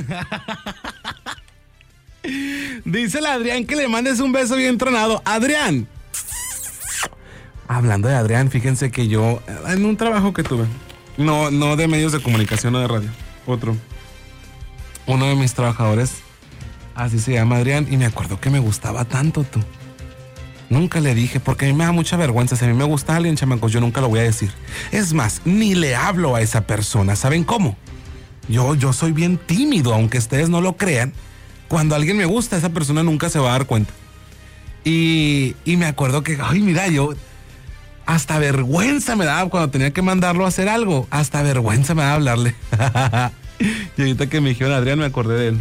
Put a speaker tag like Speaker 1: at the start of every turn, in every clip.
Speaker 1: Dice el Adrián que le mandes un beso bien tronado. Adrián. Hablando de Adrián, fíjense que yo, en un trabajo que tuve, no de medios de comunicación o de radio, uno de mis trabajadores, así se llama Adrián, y me acuerdo que me gustaba tanto, tú. Nunca le dije, porque a mí me da mucha vergüenza. Si a mí me gusta alguien, chamacos, yo nunca lo voy a decir. Es más, ni le hablo a esa persona. ¿Saben cómo? Yo soy bien tímido, aunque ustedes no lo crean. Cuando alguien me gusta, esa persona nunca se va a dar cuenta. Y me acuerdo que, ay, mira, yo hasta vergüenza me daba cuando tenía que mandarlo a hacer algo. Hasta vergüenza me daba hablarle. Y ahorita que me dijeron Adrián, me acordé de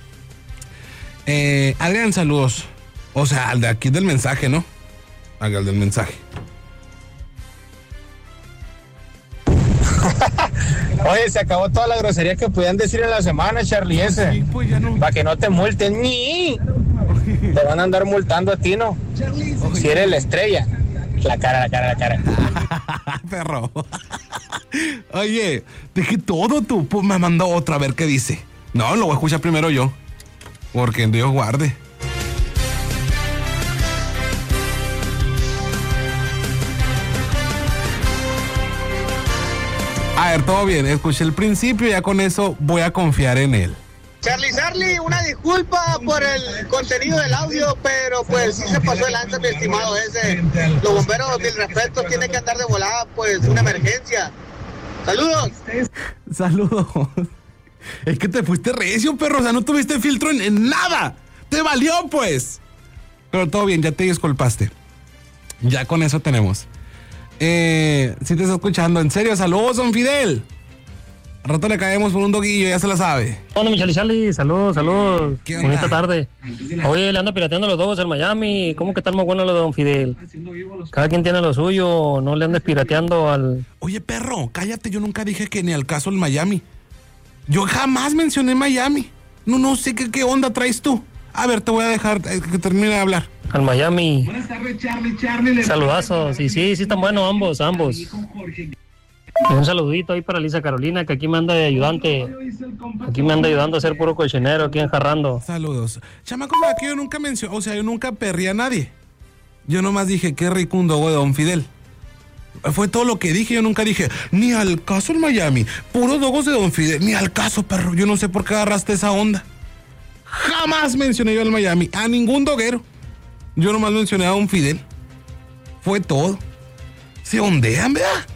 Speaker 1: él. Adrián, saludos. O sea, al de aquí del mensaje, ¿no? Al del mensaje.
Speaker 2: Oye, se acabó toda la grosería que podían decir en la semana, Charlie, ese. Sí, pues ya no. Para que no te multen, ni. Te van a andar multando a ti, ¿no? Si eres la estrella. La cara.
Speaker 1: Perro. Oye, dije todo tú. Pues me mandó otra, a ver qué dice. No, lo voy a escuchar primero yo. Porque Dios guarde. A ver, todo bien, escuché el principio y ya con eso voy a confiar en él.
Speaker 2: Charlie, una disculpa por el contenido del audio, pero pues sí se pasó el lanza, mi estimado ese. Los bomberos, mil respetos, tienen que andar de volada, pues una emergencia. ¡Saludos!
Speaker 1: Saludos. Es que te fuiste recio, perro, o sea, no tuviste filtro en nada. ¡Te valió, pues! Pero todo bien, ya te disculpaste. Ya con eso tenemos. Si te está escuchando, en serio, saludos, don Fidel. Al rato le caemos por un doguillo, ya se la sabe.
Speaker 3: Hola, mi Charlie, saludos.
Speaker 1: ¿Qué onda?
Speaker 3: Bonita tarde. Oye, le ando pirateando los dogos en Miami. ¿Cómo que están muy buenos los de don Fidel? Cada quien tiene lo suyo, no le andes pirateando al...
Speaker 1: Oye, perro, cállate, yo nunca dije que ni al caso el Miami. Yo jamás mencioné Miami. No sé qué onda traes tú. A ver, te voy a dejar que termine de hablar.
Speaker 3: Al Miami.
Speaker 4: Buenas tardes, Charlie.
Speaker 3: Saludazos. Sí, están buenos ambos. Un saludito ahí para Lisa Carolina, que aquí me anda de ayudante. Aquí me anda ayudando a hacer puro cochinero, aquí enjarrando.
Speaker 1: Saludos. Chamaco, aquí yo nunca mencioné, o sea, yo nunca perrí a nadie. Yo nomás dije, qué rico un dogo de don Fidel. Fue todo lo que dije, yo nunca dije, ni al caso el Miami, puros dogos de don Fidel, ni al caso, perro. Yo no sé por qué agarraste esa onda. Jamás mencioné yo al Miami, a ningún doguero. Yo nomás mencioné a don Fidel. Fue todo. Se ondean, ¿verdad?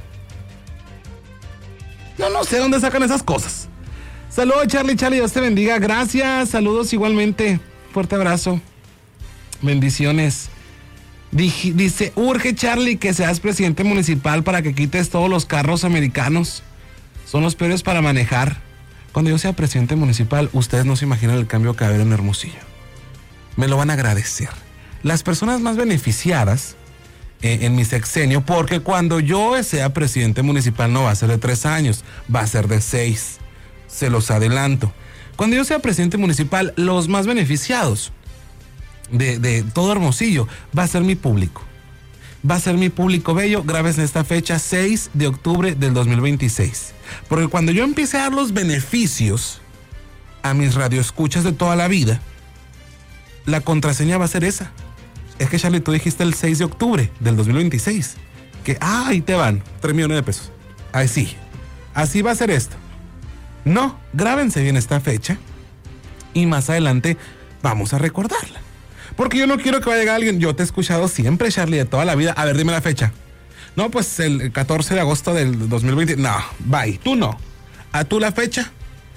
Speaker 1: No sé dónde sacan esas cosas. Saludos, Charlie, Dios te bendiga. Gracias, saludos igualmente. Fuerte abrazo. Bendiciones. Dice, urge, Charlie, que seas presidente municipal para que quites todos los carros americanos. Son los peores para manejar. Cuando yo sea presidente municipal, ustedes no se imaginan el cambio que va a haber en Hermosillo. Me lo van a agradecer. Las personas más beneficiadas en mi sexenio, porque cuando yo sea presidente municipal no va a ser de 3 años, va a ser de 6. Se los adelanto. Cuando yo sea presidente municipal, los más beneficiados de todo Hermosillo va a ser mi público. Va a ser mi público bello. Grabes en esta fecha, 6 de octubre del 2026. Porque cuando yo empiece a dar los beneficios a mis radioescuchas de toda la vida, la contraseña va a ser esa. Es que, Charlie, tú dijiste el 6 de octubre del 2026. Que, ahí te van, 3 millones de pesos. Así va a ser esto. No, grábense bien esta fecha y más adelante vamos a recordarla. Porque yo no quiero que vaya a llegar alguien. Yo te he escuchado siempre, Charlie, de toda la vida. A ver, dime la fecha. No, pues el 14 de agosto del 2020. No, bye, tú no. ¿A tú la fecha?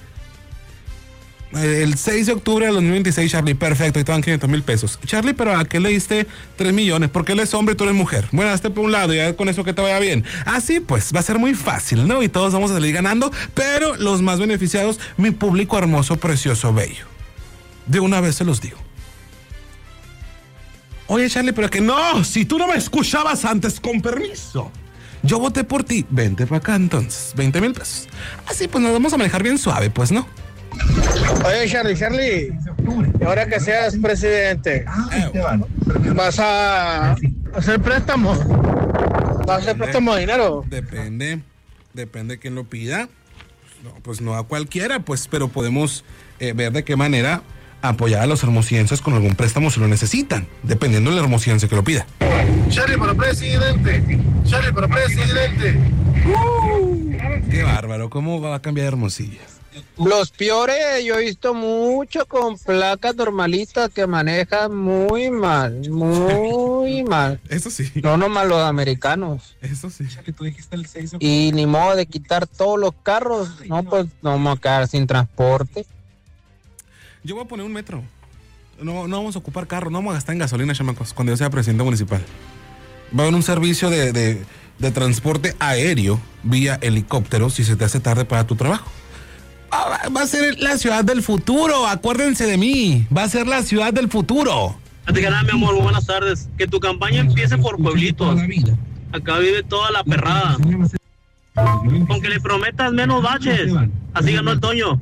Speaker 1: El 6 de octubre del 2026, Charlie, perfecto, y te dan 500,000 pesos. Charlie, pero ¿a qué le diste 3 millones? Porque él es hombre y tú eres mujer. Bueno, hazte por un lado y ya con eso que te vaya bien. Así pues, va a ser muy fácil, ¿no? Y todos vamos a salir ganando, pero los más beneficiados, mi público hermoso, precioso, bello. De una vez se los digo. Oye, Charlie, pero que no, si tú no me escuchabas antes, con permiso. Yo voté por ti, vente para acá entonces, 20,000 pesos. Así pues nos vamos a manejar bien suave, pues, ¿no?
Speaker 2: Oye, Charlie, ahora que seas presidente, ¿vas a hacer préstamo? ¿Vas a hacer préstamo de dinero?
Speaker 1: Depende quién lo pida. No, pues no a cualquiera, pues, pero podemos ver de qué manera apoyar a los hermosillenses con algún préstamo si lo necesitan, dependiendo del hermosillense que lo pida.
Speaker 4: Charlie para presidente. Charlie para presidente.
Speaker 1: Qué bárbaro, ¿cómo va a cambiar Hermosillo?
Speaker 5: Los peores yo he visto mucho con placas normalistas que manejan muy mal.
Speaker 1: Eso sí.
Speaker 5: No nomás los americanos.
Speaker 1: Eso sí.
Speaker 5: Y ni modo de quitar todos los carros. No, pues no vamos a quedar sin transporte.
Speaker 1: Yo voy a poner un metro. No vamos a ocupar carro, no vamos a gastar en gasolina, chamacos, cuando yo sea presidente municipal. Va a haber un servicio de transporte aéreo vía helicóptero si se te hace tarde para tu trabajo. Va a ser la ciudad del futuro, acuérdense de mí. Va a ser la ciudad del futuro.
Speaker 6: Mi amor, buenas tardes. Que tu campaña empiece por pueblitos. Acá vive toda la perrada. Con que le prometas menos baches. Así ganó el Toño.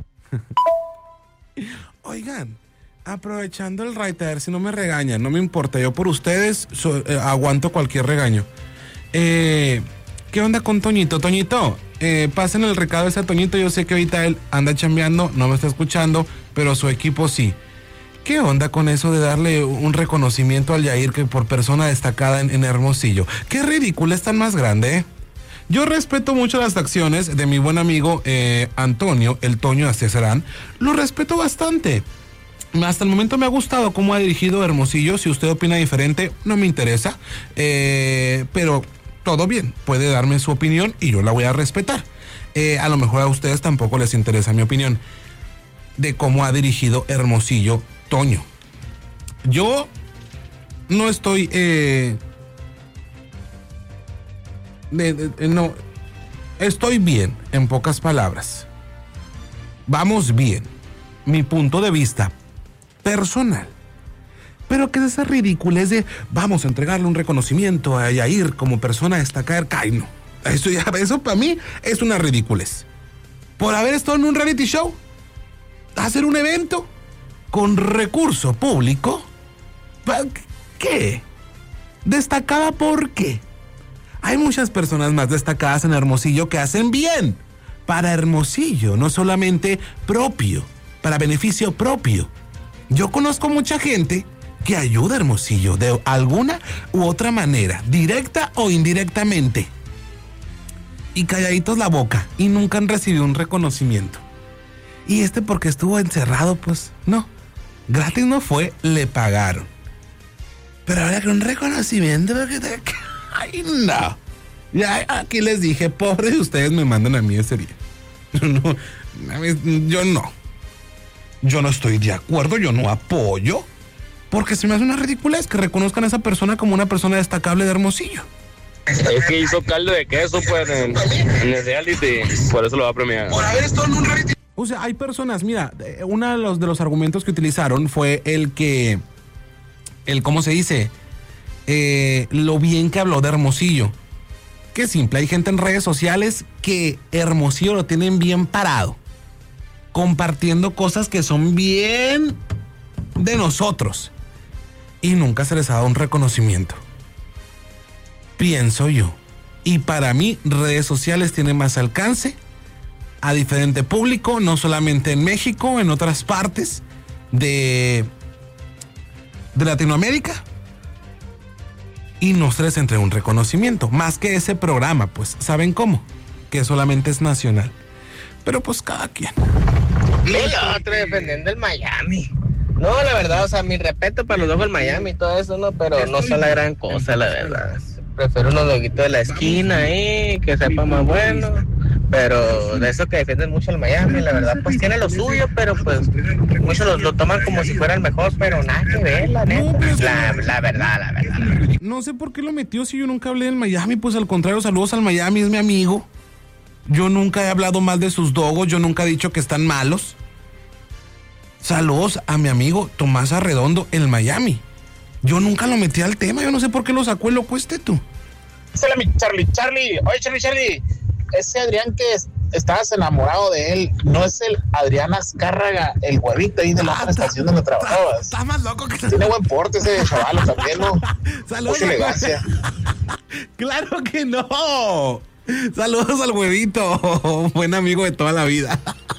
Speaker 1: Oigan, aprovechando el right, a ver si no me regañan, no me importa, yo por ustedes aguanto cualquier regaño. ¿Qué onda con Toñito? Toñito, pasen el recado ese a Toñito, yo sé que ahorita él anda chambeando, no me está escuchando, pero su equipo sí. ¿Qué onda con eso de darle un reconocimiento al Yair que por persona destacada en Hermosillo? Qué ridículo, es tan más grande, ¿eh? Yo respeto mucho las acciones de mi buen amigo Antonio, el Toño Acesarán. Lo respeto bastante. Hasta el momento me ha gustado cómo ha dirigido Hermosillo. Si usted opina diferente, no me interesa. Pero todo bien, puede darme su opinión y yo la voy a respetar. A lo mejor a ustedes tampoco les interesa mi opinión de cómo ha dirigido Hermosillo Toño. Yo no estoy... no, estoy bien, en pocas palabras. Vamos bien. Mi punto de vista personal. Pero que es esa ridiculez de vamos a entregarle un reconocimiento a Yair como persona destacada. Ay, no. Eso para mí es una ridiculez. Por haber estado en un reality show, hacer un evento con recurso público. ¿Qué? ¿Destacada por qué? Hay muchas personas más destacadas en Hermosillo que hacen bien para Hermosillo, no solamente propio, para beneficio propio. Yo conozco mucha gente que ayuda a Hermosillo de alguna u otra manera, directa o indirectamente. Y calladitos la boca y nunca han recibido un reconocimiento. Y porque estuvo encerrado, pues no. Gratis no fue, le pagaron. Pero ahora que un reconocimiento... Ay, no. Ya aquí les dije, pobre de ustedes me mandan a mí ese día. Yo no estoy de acuerdo, yo no apoyo. Porque se me hace una ridiculez que reconozcan a esa persona como una persona destacable de Hermosillo.
Speaker 7: Es que hizo caldo de queso, pues, en el reality. Por eso lo va a premiar.
Speaker 4: Por haber estado en un reality.
Speaker 1: O sea, hay personas, mira, uno de los argumentos que utilizaron fue ¿cómo se dice? Lo bien que habló de Hermosillo. Qué simple, hay gente en redes sociales que Hermosillo lo tienen bien parado, compartiendo cosas que son bien de nosotros y nunca se les ha dado un reconocimiento, pienso yo. Y para mí redes sociales tienen más alcance a diferente público, no solamente en México, en otras partes de Latinoamérica. Y no se les entrega un reconocimiento, más que ese programa, pues, ¿saben cómo? Que solamente es nacional. Pero pues cada quien.
Speaker 5: Y otro defendiendo el Miami. No, la verdad, o sea, mi respeto para los dos del Miami y todo eso, no, pero no son la gran cosa, la verdad. Prefiero unos loguitos de la esquina ahí, que sepa más bueno. Pero de eso que defienden mucho el Miami, la verdad, pues tiene lo suyo, pero pues muchos lo toman como si fuera el mejor, pero nada que ver, la neta. La verdad.
Speaker 1: No sé por qué lo metió si yo nunca hablé del Miami, pues al contrario, saludos al Miami, es mi amigo. Yo nunca he hablado mal de sus dogos, yo nunca he dicho que están malos. Saludos a mi amigo Tomás Arredondo en el Miami. Yo nunca lo metí al tema, yo no sé por qué lo sacó el loco tú.
Speaker 2: Hola, mi Charlie. Oye, Charlie. Ese Adrián que estabas enamorado de él, no es el Adrián Azcárraga, el huevito ahí de la otra estación donde trabajabas.
Speaker 1: Está más loco que...
Speaker 2: Tiene buen porte ese chaval también, ¿no?
Speaker 1: Saludos.
Speaker 2: Mucha elegancia.
Speaker 1: Claro que no. Saludos al huevito, buen amigo de toda la vida.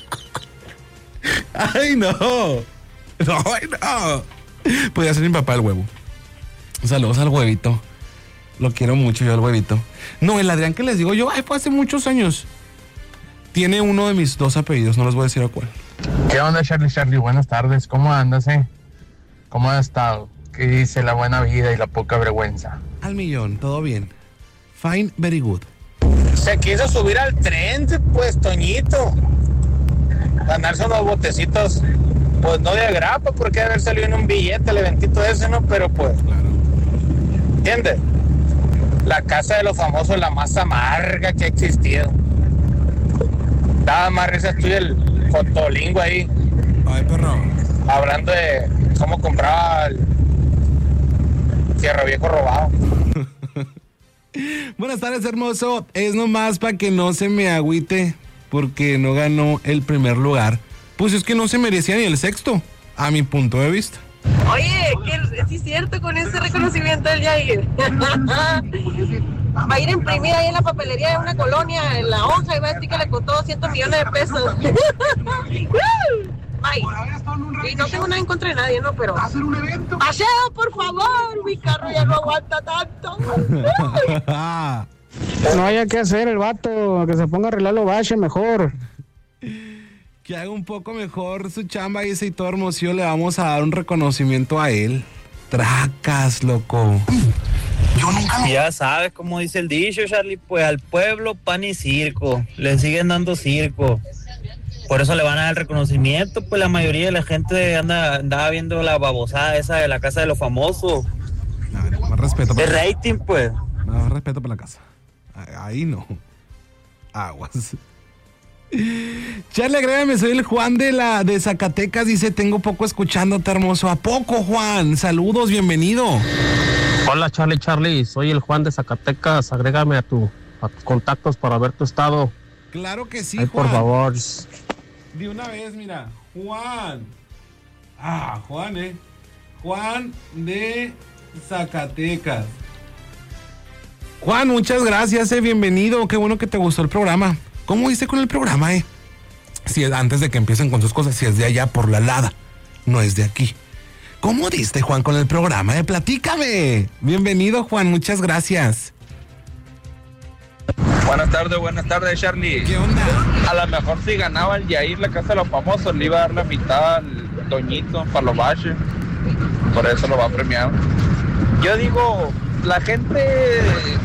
Speaker 1: Ay, no. Ay, no. Podría ser mi papá el huevo. Saludos al huevito. Lo quiero mucho yo al huevito. No, el Adrián que les digo yo, fue hace muchos años. Tiene uno de mis 2 apellidos, no les voy a decir a cuál.
Speaker 8: ¿Qué onda, Charlie? Buenas tardes. ¿Cómo andas, ¿Cómo has estado? ¿Qué dice la buena vida y la poca vergüenza?
Speaker 1: Al millón, todo bien. Fine, very good.
Speaker 9: Se quiso subir al tren, pues, Toñito. Ganarse unos botecitos, pues no de grapa, porque debe haber salido en un billete el eventito ese, ¿no? Pero pues, claro. ¿Entiendes? La casa de los famosos, la más amarga que ha existido. Nada más risa estoy el fotolingo ahí.
Speaker 1: Ay, perro.
Speaker 9: Hablando de cómo compraba el Fierro Viejo robado.
Speaker 1: Buenas tardes, hermoso. Es nomás para que no se me agüite porque no ganó el primer lugar. Pues es que no se merecía ni el sexto, a mi punto de vista.
Speaker 10: Oye, que sí es cierto con ese reconocimiento del Yair. Va a ir a imprimir ahí en la papelería de una colonia en la hoja y va a decir que le costó 200 millones de pesos. Ay, y no tengo nada en contra de nadie, ¿no? Pero paseo, por favor, mi carro ya no aguanta tanto.
Speaker 11: No haya que hacer el vato, que se ponga a arreglar los baches mejor.
Speaker 1: Que haga un poco mejor su chamba, dice, y todo Hermosillo le vamos a dar un reconocimiento a él. Tracas, loco.
Speaker 12: Ya sabes cómo dice el dicho, Charlie, pues al pueblo pan y circo, le siguen dando circo. Por eso le van a dar el reconocimiento, pues la mayoría de la gente andaba viendo la babosada esa de la casa de los famosos.
Speaker 1: A ver, más respeto.
Speaker 12: De rating, pues.
Speaker 1: Más respeto para la casa. Ahí no. Aguas. Charlie, agrégame, soy el Juan de Zacatecas, dice, tengo poco escuchándote, hermoso. ¿A poco, Juan? Saludos, bienvenido.
Speaker 13: Hola, Charlie, soy el Juan de Zacatecas, agrégame a tus contactos para ver tu estado.
Speaker 1: Claro que sí,
Speaker 13: Ay,
Speaker 1: Juan.
Speaker 13: por favor.
Speaker 1: De una vez, mira, Juan. Juan, Juan de Zacatecas. Juan, muchas gracias, bienvenido, qué bueno que te gustó el programa. ¿Cómo dice con el programa, Si es antes de que empiecen con sus cosas, si es de allá por la Lada, no es de aquí. ¿Cómo diste, Juan, con el programa, Platícame. Bienvenido, Juan, muchas gracias.
Speaker 14: Buenas tardes, Charlie.
Speaker 1: ¿Qué onda?
Speaker 14: A lo mejor si ganaba el Yair la casa de los famosos, le iba a dar la mitad al Toñito para los baches. Por eso lo va a premiar. Yo digo, la gente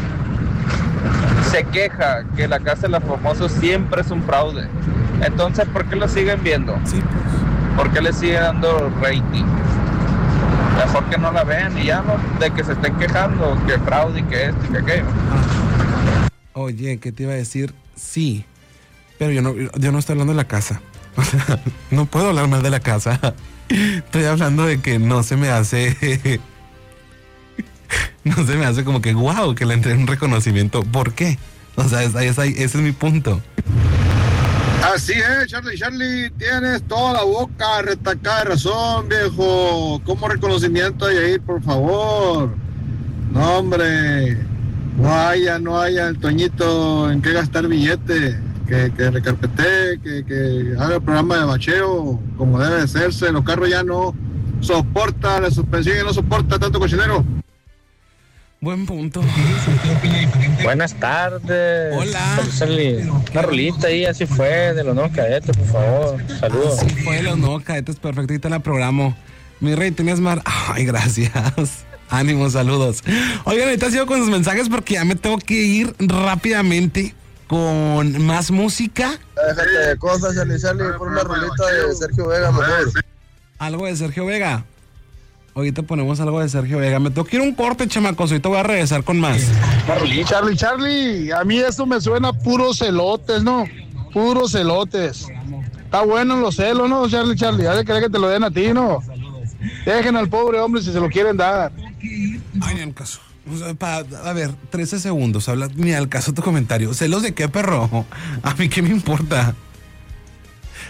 Speaker 14: se queja que la casa de los famosos siempre es un fraude. Entonces, ¿por qué lo siguen viendo?
Speaker 1: Sí, pues.
Speaker 14: ¿Por qué le sigue dando rating? Mejor que no la vean y ya no, de que se estén quejando, que fraude y que esto y que aquello.
Speaker 1: Oye, ¿qué te iba a decir? Sí, pero yo no estoy hablando de la casa. No puedo hablar mal de la casa. Estoy hablando de que no se me hace... No se me hace como que guau, que le entreguen un reconocimiento. ¿Por qué? O sea, ese es mi punto.
Speaker 4: Así es, Charlie, tienes toda la boca retacada de razón, viejo. Como reconocimiento hay ahí, por favor. No, hombre, no haya el Toñito en qué gastar billete, que recarpetee, que haga el programa de bacheo como debe de hacerse. Los carros ya no soporta, la suspensión ya no soporta tanto cochinero.
Speaker 1: Buen punto.
Speaker 8: Buenas tardes.
Speaker 1: Hola.
Speaker 8: Una rolita ahí, así fue, de los nuevos cadetes, por favor. Saludos.
Speaker 1: Así fue, los nuevos cadetes, perfectita la programo. Mi rey, tenías mar. Ay, gracias. Ánimo, saludos. Oigan, ahorita sigo con sus mensajes porque ya me tengo que ir rápidamente con más música.
Speaker 4: Déjate de cosas, Charlie, por una rolita de Sergio Vega, mejor.
Speaker 1: Algo de Sergio Vega. Ahorita ponemos algo de Sergio Vega. Me tengo que ir un corte, chamacos. Ahorita voy a regresar con más.
Speaker 4: Charlie, a mí esto me suena puros celotes, ¿no? Puros celotes. Está bueno los celos, ¿no, Charlie? Hay de querer que te lo den a ti, ¿no? Dejen al pobre hombre si se lo quieren dar.
Speaker 1: Ay, ni al caso. O sea, a ver, 13 segundos. Habla ni al caso tu comentario. ¿Celos de qué, perro? A mí qué me importa.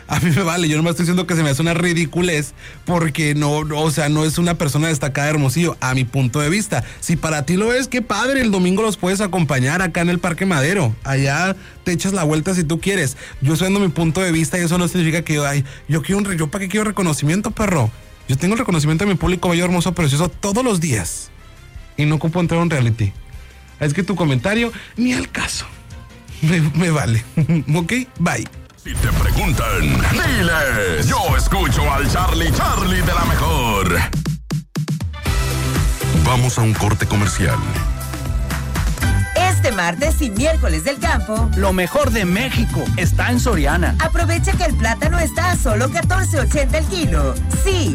Speaker 1: A mí me vale, yo nomás estoy diciendo que se me hace una ridiculez porque no es una persona destacada de Hermosillo, a mi punto de vista. Si para ti lo es, qué padre, el domingo los puedes acompañar acá en el Parque Madero. Allá te echas la vuelta si tú quieres. Yo estoy dando mi punto de vista y eso no significa que yo para qué quiero reconocimiento, perro. Yo tengo el reconocimiento de mi público bello, hermoso, precioso todos los días. Y no ocupo entrar a un reality. Es que tu comentario, ni al caso. Me vale. Ok, bye.
Speaker 15: Si te preguntan, diles, yo escucho al Charly de la mejor. Vamos a un corte comercial.
Speaker 16: Este martes y miércoles del campo,
Speaker 17: lo mejor de México está en Soriana.
Speaker 16: Aprovecha que el plátano está a solo $14.80 el kilo. Sí,